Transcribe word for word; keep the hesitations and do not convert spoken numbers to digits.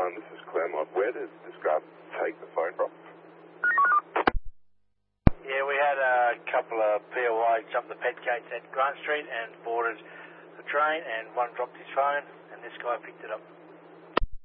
nine, this is Claremont. Where did this guy take the phone from? Yeah, we had a couple of P O I jump the pet gates at Grant Street and boarded the train, and one dropped his phone, and this guy picked it up.